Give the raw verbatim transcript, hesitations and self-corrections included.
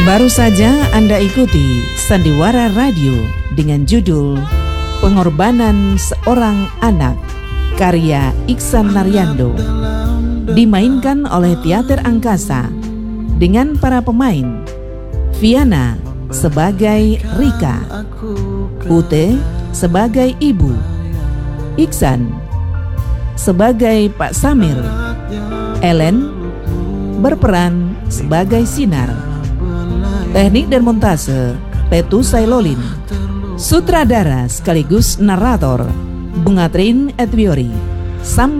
Baru saja Anda ikuti Sandiwara Radio dengan judul Pengorbanan Seorang Anak, karya Iksan Naryando, dimainkan oleh Teater Angkasa dengan para pemain: Viana sebagai Rika, Ute sebagai Ibu, Iksan sebagai Pak Samir, Ellen berperan sebagai Sinar. Teknik dan montase Petu Sailolin. Sutradara sekaligus narator Bunga Trin Edwiori. Sam